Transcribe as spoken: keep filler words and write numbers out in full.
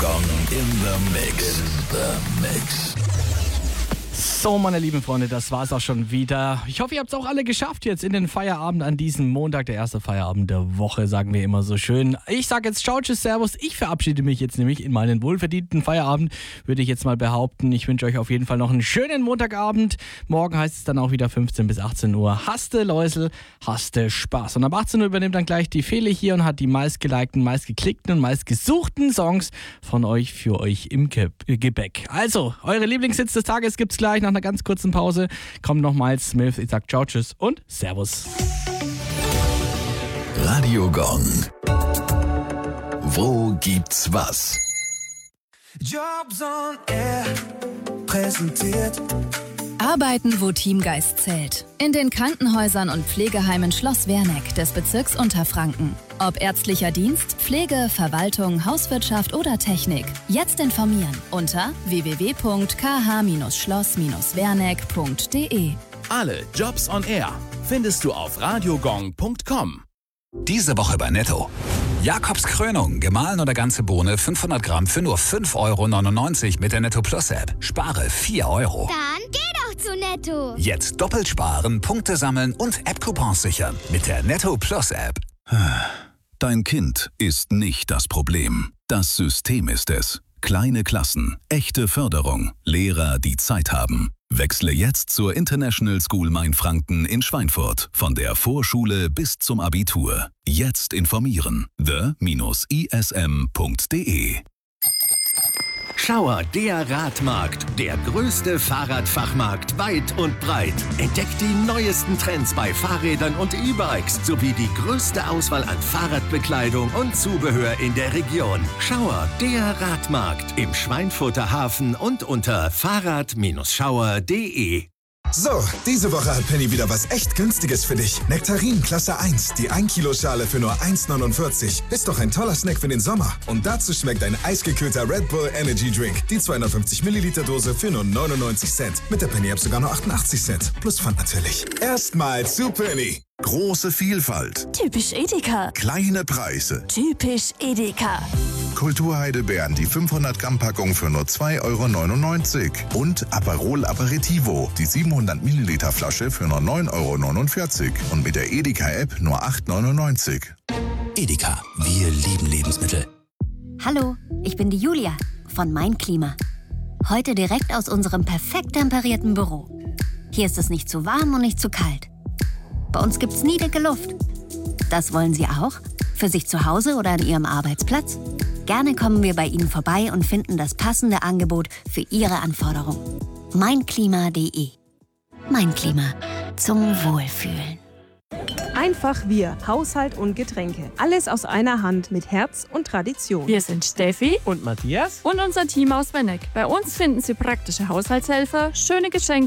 Gong in the Mix. In the Mix. So, meine lieben Freunde, das war's auch schon wieder. Ich hoffe, ihr habt es auch alle geschafft jetzt in den Feierabend an diesem Montag, der erste Feierabend der Woche, sagen wir immer so schön. Ich sage jetzt ciao, tschüss, servus. Ich verabschiede mich jetzt nämlich in meinen wohlverdienten Feierabend, würde ich jetzt mal behaupten. Ich wünsche euch auf jeden Fall noch einen schönen Montagabend. Morgen heißt es dann auch wieder fünfzehn bis achtzehn Uhr. Haste Läusel, haste Spaß. Und ab achtzehn Uhr übernimmt dann gleich die Fele hier und hat die meistgelikten, meistgeklickten und meistgesuchten Songs von euch für euch im Ge- Gebäck. Also, eure Lieblingshits des Tages gibt's gleich nach einer ganz kurzen Pause. Kommt nochmals Smith. Ich sag ciao, tschüss und servus. Radio Gong. Wo gibt's was? Jobs on Air präsentiert. Arbeiten, wo Teamgeist zählt. In den Krankenhäusern und Pflegeheimen Schloss Werneck des Bezirks Unterfranken. Ob ärztlicher Dienst, Pflege, Verwaltung, Hauswirtschaft oder Technik. Jetzt informieren unter w w w punkt k h schloss werneck punkt d e. Alle Jobs on Air findest du auf radiogong punkt com. Diese Woche bei Netto. Jakobs Krönung, gemahlen oder ganze Bohne, fünfhundert Gramm für nur fünf Euro neunundneunzig mit der Netto Plus App. Spare vier Euro. Dann geh doch zu Netto. Jetzt doppelt sparen, Punkte sammeln und App-Coupons sichern mit der Netto Plus App. Dein Kind ist nicht das Problem. Das System ist es. Kleine Klassen, echte Förderung, Lehrer, die Zeit haben. Wechsle jetzt zur International School Mainfranken in Schweinfurt. Von der Vorschule bis zum Abitur. Jetzt informieren. the Bindestrich i s m punkt d e. Schauer, der Radmarkt, der größte Fahrradfachmarkt weit und breit. Entdeckt die neuesten Trends bei Fahrrädern und E-Bikes sowie die größte Auswahl an Fahrradbekleidung und Zubehör in der Region. Schauer, der Radmarkt im Schweinfurter Hafen und unter fahrrad schauer punkt d e. So, diese Woche hat Penny wieder was echt Günstiges für dich. Nektarin Klasse eins, die ein Kilo Schale für nur eins neunundvierzig. Ist doch ein toller Snack für den Sommer. Und dazu schmeckt ein eisgekühlter Red Bull Energy Drink. Die zweihundertfünfzig Milliliter Dose für nur neunundneunzig Cent. Mit der Penny App sogar nur achtundachtzig Cent. Plus Pfand natürlich. Erstmal zu Penny. Große Vielfalt. Typisch Edeka. Kleine Preise. Typisch Edeka. Kulturheidelbeeren, die fünfhundert Gramm Packung für nur zwei Euro neunundneunzig. Und Aperol Aperitivo, die siebenhundert Milliliter Flasche für nur neun Euro neunundvierzig. Und mit der Edeka-App nur acht Euro neunundneunzig. Edeka, wir lieben Lebensmittel. Hallo, ich bin die Julia von Mein Klima. Heute direkt aus unserem perfekt temperierten Büro. Hier ist es nicht zu warm und nicht zu kalt. Bei uns gibt's nie dicke Luft. Das wollen Sie auch? Für sich zu Hause oder an Ihrem Arbeitsplatz? Gerne kommen wir bei Ihnen vorbei und finden das passende Angebot für Ihre Anforderungen. meinklima punkt d e. Mein Klima. Zum Wohlfühlen. Einfach wir, Haushalt und Getränke. Alles aus einer Hand mit Herz und Tradition. Wir sind Steffi und Matthias und unser Team aus Werneck. Bei uns finden Sie praktische Haushaltshelfer, schöne Geschenke